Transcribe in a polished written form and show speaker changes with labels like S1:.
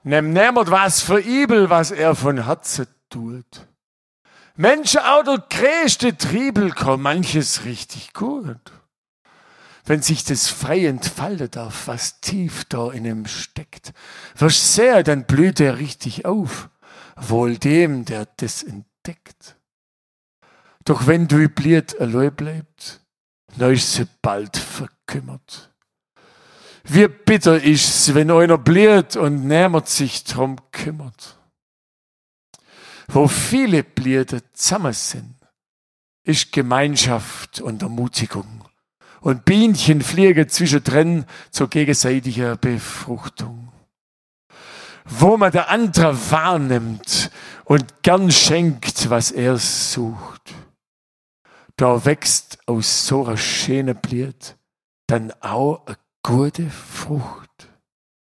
S1: nimmt niemand was für übel, was er von Herzen tut. Menschen, auch der größte Triebel kann manches richtig gut. Wenn sich das frei entfalten darf, was tief da in ihm steckt. Wirst sehr, dann blüht er richtig auf. Wohl dem, der das entdeckt. Doch wenn du blied allein bleibt, dann ist sie bald verkümmert. Wie bitter ist's, wenn einer blied und niemand sich drum kümmert. Wo viele Bliede zusammen sind, ist Gemeinschaft und Ermutigung. Und Bienchen fliegen zwischendrin zur gegenseitigen Befruchtung. Wo man der andere wahrnimmt und gern schenkt, was er sucht. Da wächst aus so einer schönen Blied dann auch eine gute Frucht.